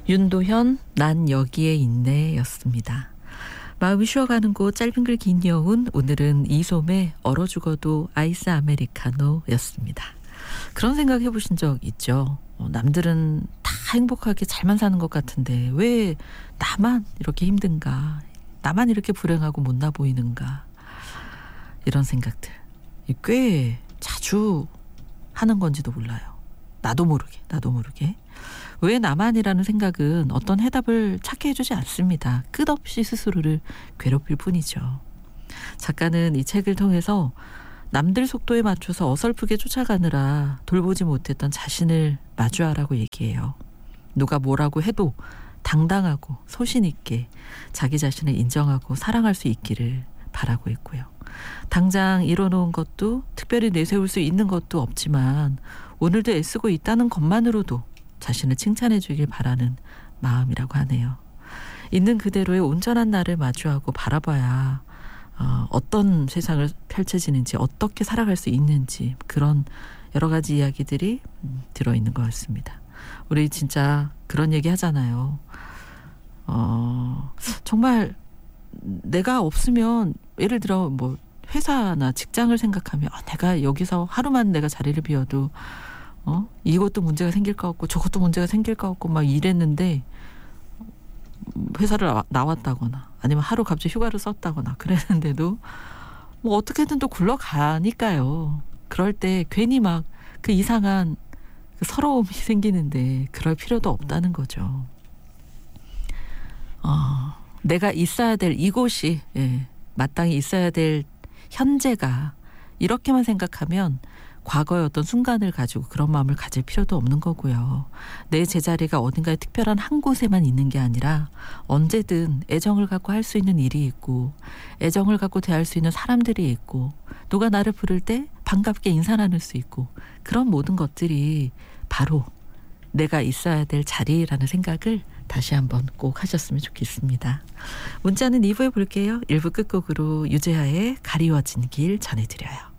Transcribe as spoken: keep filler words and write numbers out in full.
윤도현 난 여기에 있네 였습니다. 마음이 쉬어가는 곳 짧은 글 긴 여운, 오늘은 이솜의 얼어 죽어도 아이스 아메리카노 였습니다. 그런 생각 해보신 적 있죠? 어, 남들은 다 행복하게 잘만 사는 것 같은데 왜 나만 이렇게 힘든가, 나만 이렇게 불행하고 못나 보이는가, 이런 생각들 꽤 자주 하는 건지도 몰라요. 나도 모르게 나도 모르게 왜 나만이라는 생각은 어떤 해답을 찾게 해주지 않습니다. 끝없이 스스로를 괴롭힐 뿐이죠. 작가는 이 책을 통해서 남들 속도에 맞춰서 어설프게 쫓아가느라 돌보지 못했던 자신을 마주하라고 얘기해요. 누가 뭐라고 해도 당당하고 소신 있게 자기 자신을 인정하고 사랑할 수 있기를 바라고 있고요. 당장 이뤄놓은 것도 특별히 내세울 수 있는 것도 없지만 오늘도 애쓰고 있다는 것만으로도 자신을 칭찬해 주길 바라는 마음이라고 하네요. 있는 그대로의 온전한 나를 마주하고 바라봐야 어, 어떤 세상을 펼쳐지는지, 어떻게 살아갈 수 있는지, 그런 여러 가지 이야기들이 음, 들어있는 것 같습니다. 우리 진짜 그런 얘기 하잖아요. 어, 정말 내가 없으면, 예를 들어 뭐 회사나 직장을 생각하면 아, 내가 여기서 하루만 내가 자리를 비워도 어? 이것도 문제가 생길 것 같고 저것도 문제가 생길 것 같고 막 이랬는데 회사를 나, 나왔다거나 아니면 하루 갑자기 휴가를 썼다거나 그랬는데도 뭐 어떻게든 또 굴러가니까요. 그럴 때 괜히 막 그 이상한 그 서러움이 생기는데 그럴 필요도 없다는 거죠. 어, 내가 있어야 될 이곳이, 예, 마땅히 있어야 될 현재가, 이렇게만 생각하면 과거의 어떤 순간을 가지고 그런 마음을 가질 필요도 없는 거고요. 내 제자리가 어딘가에 특별한 한 곳에만 있는 게 아니라 언제든 애정을 갖고 할 수 있는 일이 있고 애정을 갖고 대할 수 있는 사람들이 있고 누가 나를 부를 때 반갑게 인사 나눌 수 있고, 그런 모든 것들이 바로 내가 있어야 될 자리라는 생각을 다시 한번 꼭 하셨으면 좋겠습니다. 문자는 이 부에 볼게요. 일 부 끝곡으로 유재하의 가리워진 길 전해드려요.